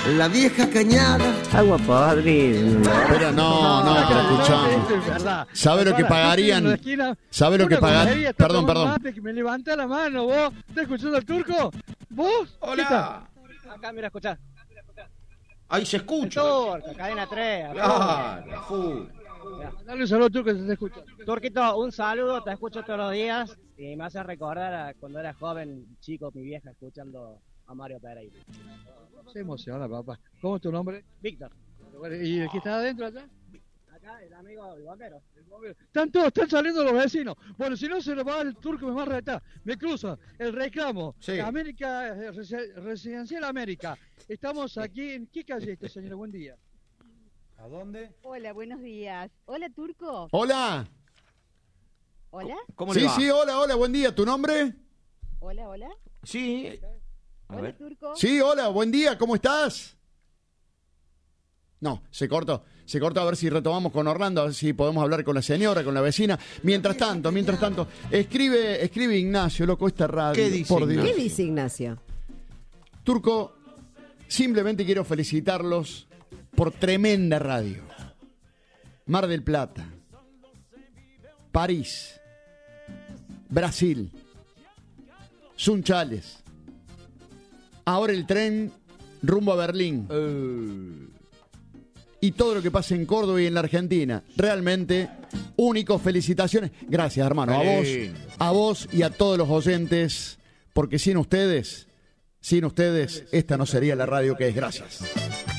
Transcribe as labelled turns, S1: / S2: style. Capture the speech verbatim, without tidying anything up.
S1: La vieja cañada.
S2: Agua podrida.
S3: Pero no, no, pero escuchamos. ¿Sabe lo que pagarían? ¿Sabe lo que pagarían? Perdón, perdón.
S4: Me levanta la mano, vos. ¿Estás escuchando al turco? ¿Vos?
S5: Hola.
S6: Acá, mira, escuchá.
S5: Ahí se escucha.
S6: Turco, cadena tres.
S5: Claro, full.
S4: Dale un saludo a Turco que se te escucha.
S6: Turquito, un saludo, te escucho todos los días y me hace recordar a cuando era joven, chico, mi vieja escuchando a Mario Pereira.
S4: Se emociona, papá. ¿Cómo es tu nombre?
S6: Víctor.
S4: ¿Y el que está adentro allá?
S6: Acá, el amigo del bombero.
S4: Están todos, están saliendo los vecinos. Bueno, si no se lo va el turco, me va a retar. Me cruza el reclamo.
S5: Sí.
S4: América, Residencial América. Estamos aquí en... ¿Qué calle este, señora? Buen día.
S5: ¿A dónde?
S7: Hola, buenos días. Hola, Turco.
S3: Hola.
S7: Hola.
S5: ¿Cómo
S3: Sí,
S5: le va?
S3: sí, hola, hola, buen día. ¿Tu nombre?
S7: Hola, hola.
S5: Sí. A
S7: Hola,
S5: ver.
S7: Turco.
S3: Sí, hola, buen día, ¿cómo estás? No, se cortó. Se cortó, a ver si retomamos con Orlando, a ver si podemos hablar con la señora, con la vecina. Mientras tanto, mientras tanto, escribe, escribe Ignacio, loco, esta radio.
S5: ¿Qué dice
S3: por Dios.
S5: Ignacio?
S2: ¿Qué dice Ignacio?
S3: Turco, simplemente quiero felicitarlos por tremenda radio. Mar del Plata, París, Brasil, Sunchales. Ahora el tren rumbo a Berlín.
S5: Uh.
S3: Y todo lo que pasa en Córdoba y en la Argentina. Realmente único. Felicitaciones. Gracias, hermano. A vos, a vos y a todos los oyentes. Porque sin ustedes, sin ustedes, esta no sería la radio que es. Gracias.